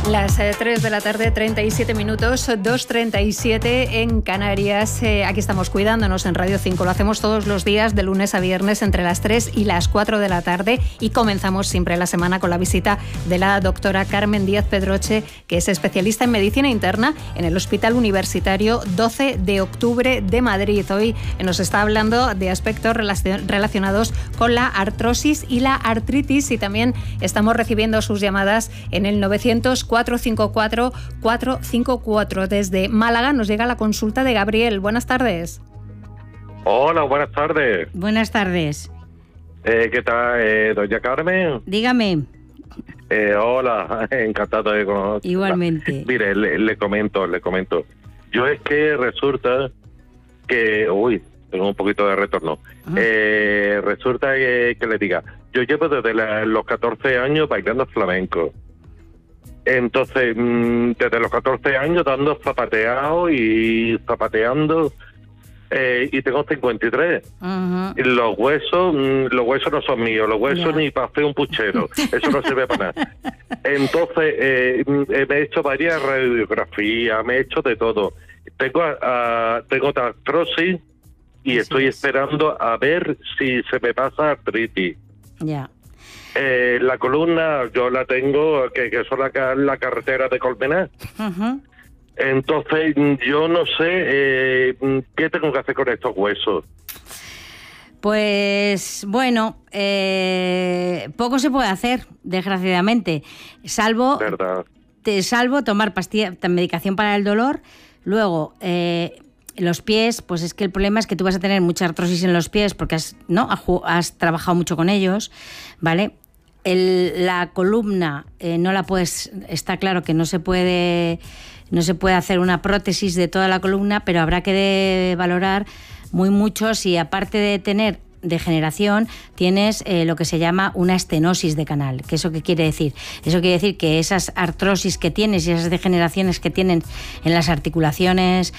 Las 3 de la tarde, 37 minutos, 2:37 en Canarias. Aquí estamos cuidándonos en Radio 5. Lo hacemos todos los días, de lunes a viernes, entre las 3 y las 4 de la tarde. Y comenzamos siempre la semana con la visita de la doctora Carmen Díaz Pedroche, que es especialista en medicina interna en el Hospital Universitario 12 de Octubre de Madrid. Hoy nos está hablando de aspectos relacionados con la artrosis y la artritis. Y también estamos recibiendo sus llamadas en el 900-454-454. Desde Málaga nos llega la consulta de Gabriel. Buenas tardes. Hola, buenas tardes. Buenas tardes. ¿Qué tal, doña Carmen? Dígame. Hola, encantado de conocerla. Igualmente. Mire, le comento. Yo es que resulta que... Uy, tengo un poquito de retorno. Resulta que le diga, yo llevo desde los 14 años bailando flamenco. Entonces, desde los 14 años dando zapateado y zapateando, y tengo 53. Los huesos no son míos, los huesos ni para hacer un puchero, eso no sirve para nada. Entonces, me he hecho varias radiografías, me he hecho de todo. Tengo artrosis y estoy esperando a ver si se me pasa artritis. Ya. La columna yo la tengo, que es la carretera de Colmenar. Entonces yo no sé qué tengo que hacer con estos huesos. Pues bueno, poco se puede hacer, desgraciadamente, salvo tomar medicación para el dolor. Luego, los pies, pues es que el problema es que tú vas a tener mucha artrosis en los pies porque has trabajado mucho con ellos, ¿vale? La columna no la puedes, está claro que no se puede hacer una prótesis de toda la columna, pero habrá que valorar mucho si, aparte de tener degeneración, tienes lo que se llama una estenosis de canal. ¿Eso qué quiere decir? Eso quiere decir que esas artrosis que tienes y esas degeneraciones que tienen en las articulaciones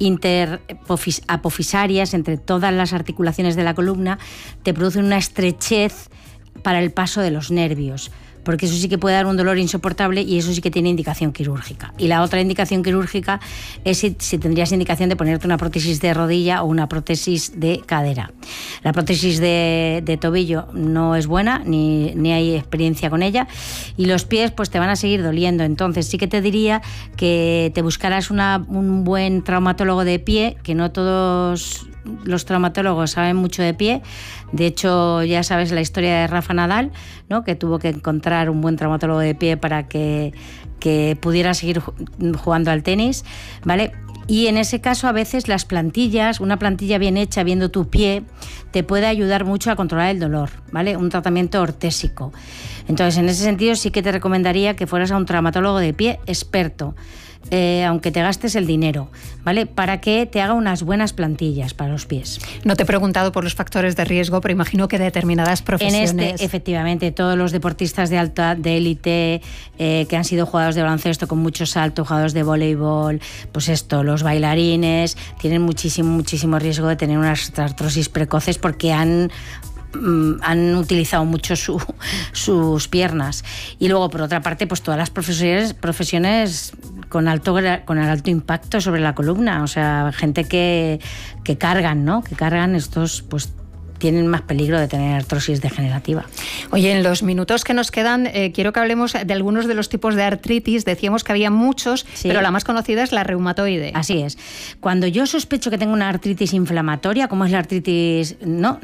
interapofisarias, entre todas las articulaciones de la columna, te producen una estrechez para el paso de los nervios, porque eso sí que puede dar un dolor insoportable y eso sí que tiene indicación quirúrgica. Y la otra indicación quirúrgica es si tendrías indicación de ponerte una prótesis de rodilla o una prótesis de cadera. La prótesis de tobillo no es buena, ni hay experiencia con ella, y los pies pues te van a seguir doliendo. Entonces sí que te diría que te buscaras un buen traumatólogo de pie, que no todos los traumatólogos saben mucho de pie. De hecho, ya sabes la historia de Rafa Nadal, ¿no? Que tuvo que encontrar un buen traumatólogo de pie para que pudiera seguir jugando al tenis, ¿vale? Y en ese caso, a veces las plantillas, una plantilla bien hecha, viendo tu pie, te puede ayudar mucho a controlar el dolor, ¿vale? Un tratamiento ortésico. Entonces, en ese sentido, sí que te recomendaría que fueras a un traumatólogo de pie experto, aunque te gastes el dinero, ¿vale? Para que te haga unas buenas plantillas para los pies. No te he preguntado por los factores de riesgo, pero imagino que determinadas profesiones... Efectivamente, todos los deportistas de élite, que han sido jugadores de baloncesto con mucho salto, jugadores de voleibol, pues los bailarines, tienen muchísimo riesgo de tener unas artrosis precoces porque han utilizado mucho sus piernas. Y luego, por otra parte, pues todas las profesiones con alto impacto sobre la columna, o sea, gente que cargan, ¿no? Que cargan estos, pues tienen más peligro de tener artrosis degenerativa. Oye, en los minutos que nos quedan, quiero que hablemos de algunos de los tipos de artritis. Decíamos que había muchos, sí, pero la más conocida es la reumatoide. Así es. Cuando yo sospecho que tengo una artritis inflamatoria, como es la artritis, ¿no?,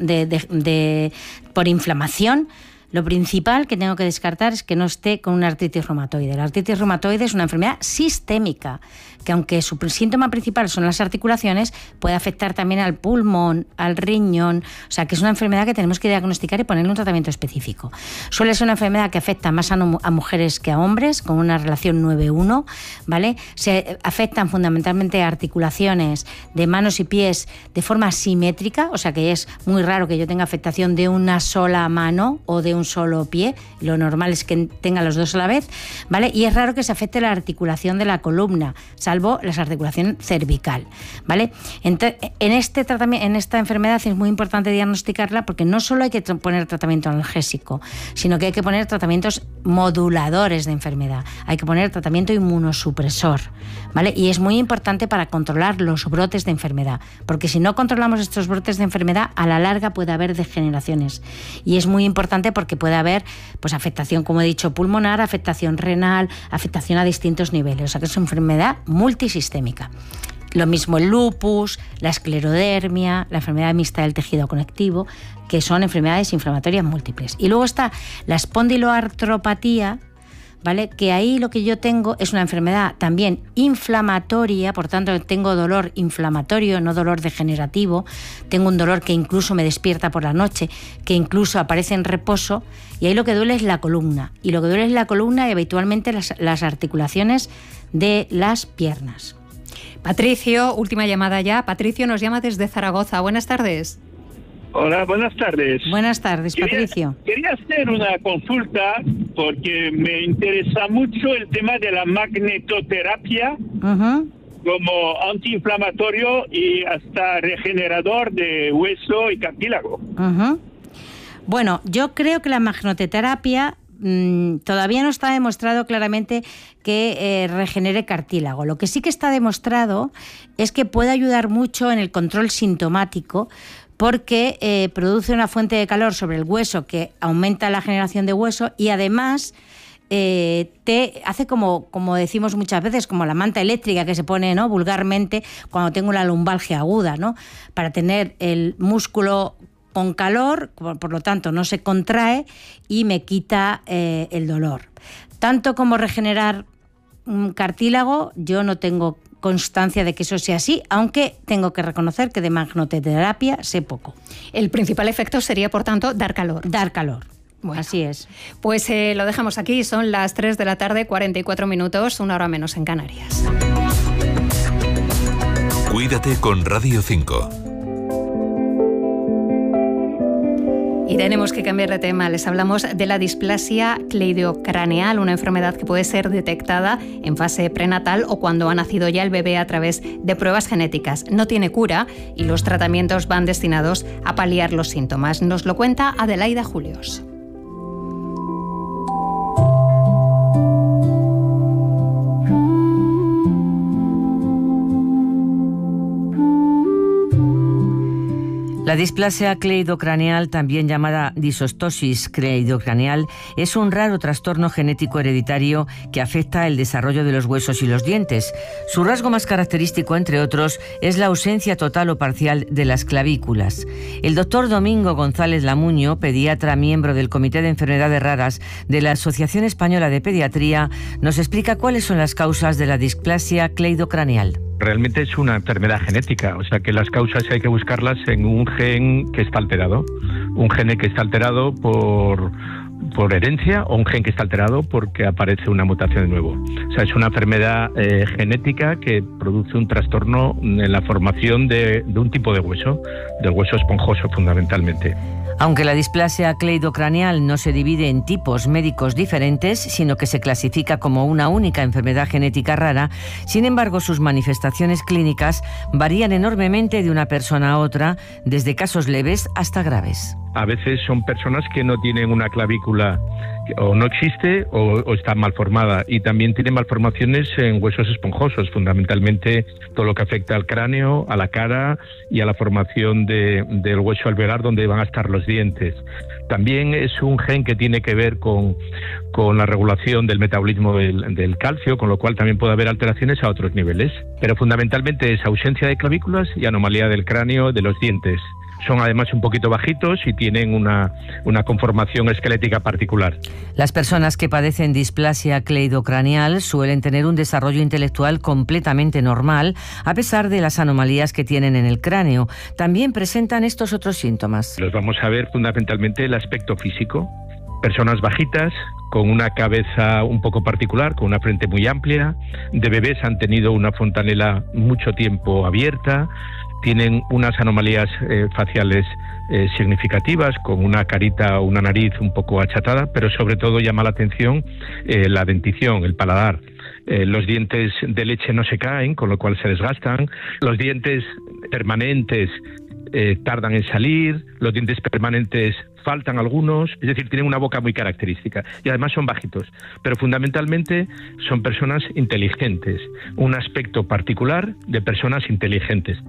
por inflamación, lo principal que tengo que descartar es que no esté con una artritis reumatoide. La artritis reumatoide es una enfermedad sistémica, que aunque su síntoma principal son las articulaciones, puede afectar también al pulmón, al riñón. O sea, que es una enfermedad que tenemos que diagnosticar y ponerle un tratamiento específico. Suele ser una enfermedad que afecta más a mujeres que a hombres, con una relación 9-1, ¿vale? Se afectan fundamentalmente a articulaciones de manos y pies de forma simétrica, o sea que es muy raro que yo tenga afectación de una sola mano o de un solo pie, lo normal es que tenga los dos a la vez, ¿vale? Y es raro que se afecte la articulación de la columna, salvo la articulación cervical, ¿vale? Entonces, en esta enfermedad es muy importante diagnosticarla porque no solo hay que poner tratamiento analgésico, sino que hay que poner tratamientos moduladores de enfermedad, hay que poner tratamiento inmunosupresor, ¿vale? Y es muy importante para controlar los brotes de enfermedad, porque si no controlamos estos brotes de enfermedad, a la larga puede haber degeneraciones. Y es muy importante porque puede haber pues afectación, como he dicho, pulmonar, afectación renal, afectación a distintos niveles. O sea que es una enfermedad multisistémica. Lo mismo el lupus, la esclerodermia, la enfermedad mixta del tejido conectivo, que son enfermedades inflamatorias múltiples. Y luego está la espondiloartropatía, ¿vale? Que ahí lo que yo tengo es una enfermedad también inflamatoria, por tanto tengo dolor inflamatorio, no dolor degenerativo, tengo un dolor que incluso me despierta por la noche, que incluso aparece en reposo, y ahí lo que duele es la columna, y lo que duele es la columna y habitualmente las articulaciones de las piernas. Patricio, última llamada ya. Patricio nos llama desde Zaragoza. Buenas tardes. Hola, buenas tardes. Buenas tardes, Patricio. Quería hacer una consulta porque me interesa mucho el tema de la magnetoterapia como antiinflamatorio y hasta regenerador de hueso y cartílago. Bueno, yo creo que la magnetoterapia todavía no está demostrado claramente que regenere cartílago. Lo que sí que está demostrado es que puede ayudar mucho en el control sintomático, porque produce una fuente de calor sobre el hueso que aumenta la generación de hueso y además te hace como decimos muchas veces, como la manta eléctrica que se pone, ¿no?, vulgarmente cuando tengo una lumbalgia aguda, ¿no?, para tener el músculo con calor, por lo tanto no se contrae y me quita el dolor. Tanto como regenerar un cartílago, yo no tengo constancia de que eso sea así, aunque tengo que reconocer que de magnetoterapia sé poco. El principal efecto sería, por tanto, dar calor. Dar calor. Bueno, así es. Pues lo dejamos aquí, son las 3 de la tarde, 44 minutos, una hora menos en Canarias. Cuídate con Radio 5. Y tenemos que cambiar de tema. Les hablamos de la displasia cleidocraneal, una enfermedad que puede ser detectada en fase prenatal o cuando ha nacido ya el bebé a través de pruebas genéticas. No tiene cura y los tratamientos van destinados a paliar los síntomas. Nos lo cuenta Adelaida Julios. La displasia cleidocraneal, también llamada disostosis cleidocraneal, es un raro trastorno genético hereditario que afecta el desarrollo de los huesos y los dientes. Su rasgo más característico, entre otros, es la ausencia total o parcial de las clavículas. El doctor Domingo González Lamuño, pediatra miembro del Comité de Enfermedades Raras de la Asociación Española de Pediatría, nos explica cuáles son las causas de la displasia cleidocraneal. Realmente es una enfermedad genética, o sea que las causas hay que buscarlas en un gen que está alterado. Un gen que está alterado por herencia o un gen que está alterado porque aparece una mutación de nuevo. O sea, es una enfermedad genética que produce un trastorno en la formación de un tipo de hueso, del hueso esponjoso fundamentalmente. Aunque la displasia cleidocraneal no se divide en tipos médicos diferentes, sino que se clasifica como una única enfermedad genética rara, sin embargo sus manifestaciones clínicas varían enormemente de una persona a otra, desde casos leves hasta graves. A veces son personas que no tienen una clavícula o no existe o está mal formada, y también tienen malformaciones en huesos esponjosos, fundamentalmente todo lo que afecta al cráneo, a la cara y a la formación del hueso alveolar donde van a estar los dientes. También es un gen que tiene que ver con la regulación del metabolismo del calcio, con lo cual también puede haber alteraciones a otros niveles. Pero fundamentalmente es ausencia de clavículas y anomalía del cráneo, de los dientes. Son además un poquito bajitos y tienen una conformación esquelética particular. Las personas que padecen displasia cleidocraneal suelen tener un desarrollo intelectual completamente normal, a pesar de las anomalías que tienen en el cráneo. También presentan estos otros síntomas. Los vamos a ver fundamentalmente el aspecto físico. Personas bajitas, con una cabeza un poco particular, con una frente muy amplia. De bebés han tenido una fontanela mucho tiempo abierta. Tienen unas anomalías faciales significativas, con una carita o una nariz un poco achatada, pero sobre todo llama la atención la dentición, el paladar. Los dientes de leche no se caen, con lo cual se desgastan. Los dientes permanentes tardan en salir, los dientes permanentes faltan algunos, es decir, tienen una boca muy característica y además son bajitos, pero fundamentalmente son personas inteligentes, un aspecto particular de personas inteligentes.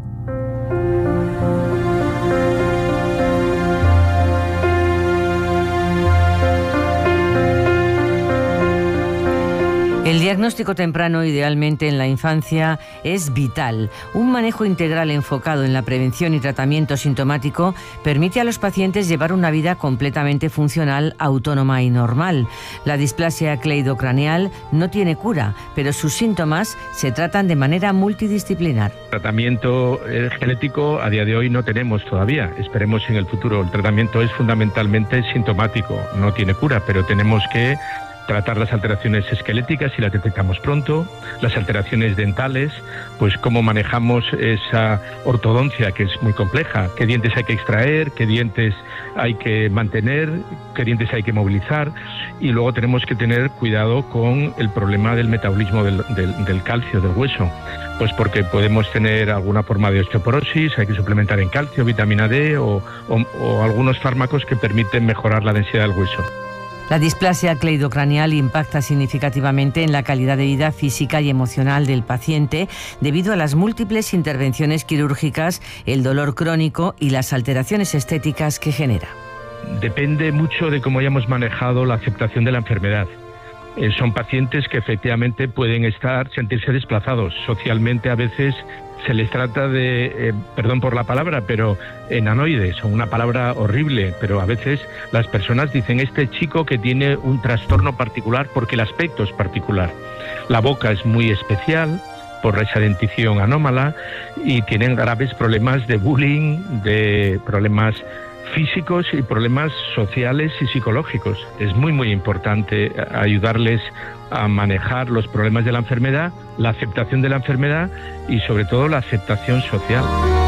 El diagnóstico temprano, idealmente en la infancia, es vital. Un manejo integral enfocado en la prevención y tratamiento sintomático permite a los pacientes llevar una vida completamente funcional, autónoma y normal. La displasia cleidocraneal no tiene cura, pero sus síntomas se tratan de manera multidisciplinar. Tratamiento genético a día de hoy no tenemos todavía, esperemos en el futuro. El tratamiento es fundamentalmente sintomático, no tiene cura, pero tenemos que tratar las alteraciones esqueléticas si las detectamos pronto, las alteraciones dentales, pues cómo manejamos esa ortodoncia que es muy compleja, qué dientes hay que extraer, qué dientes hay que mantener, qué dientes hay que movilizar, y luego tenemos que tener cuidado con el problema del metabolismo del calcio, del hueso, pues porque podemos tener alguna forma de osteoporosis, hay que suplementar en calcio, vitamina D o algunos fármacos que permiten mejorar la densidad del hueso. La displasia cleidocraneal impacta significativamente en la calidad de vida física y emocional del paciente debido a las múltiples intervenciones quirúrgicas, el dolor crónico y las alteraciones estéticas que genera. Depende mucho de cómo hayamos manejado la aceptación de la enfermedad. Son pacientes que efectivamente pueden sentirse desplazados socialmente. A veces se les trata de, perdón por la palabra, pero enanoides, o una palabra horrible, pero a veces las personas dicen este chico que tiene un trastorno particular porque el aspecto es particular. La boca es muy especial por esa dentición anómala y tienen graves problemas de bullying, de problemas físicos y problemas sociales y psicológicos. Es muy, muy importante ayudarles a manejar los problemas de la enfermedad, la aceptación de la enfermedad y sobre todo la aceptación social.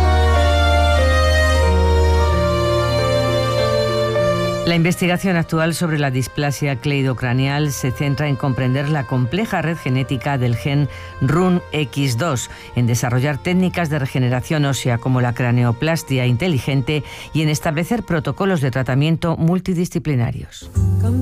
La investigación actual sobre la displasia cleidocraneal se centra en comprender la compleja red genética del gen RUNX2, en desarrollar técnicas de regeneración ósea como la craneoplastia inteligente y en establecer protocolos de tratamiento multidisciplinarios.